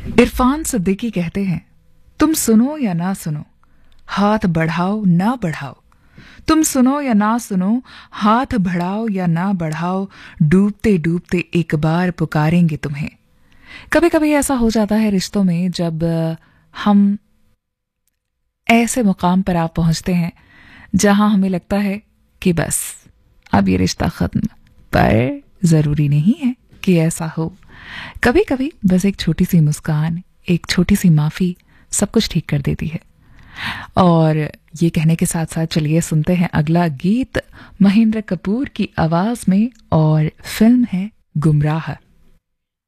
इरफान सिद्दीकी कहते हैं, तुम सुनो या ना सुनो, हाथ बढ़ाओ ना बढ़ाओ। तुम सुनो या ना सुनो, हाथ बढ़ाओ या ना बढ़ाओ, डूबते डूबते एक बार पुकारेंगे तुम्हें। कभी कभी ऐसा हो जाता है रिश्तों में, जब हम ऐसे मुकाम पर आप पहुंचते हैं जहां हमें लगता है कि बस अब ये रिश्ता खत्म, पर जरूरी नहीं है कि ऐसा हो। कभी कभी बस एक छोटी सी मुस्कान, एक छोटी सी माफी सब कुछ ठीक कर देती है। और ये कहने के साथ साथ चलिए सुनते हैं अगला गीत महेंद्र कपूर की आवाज में, और फिल्म है गुमराह।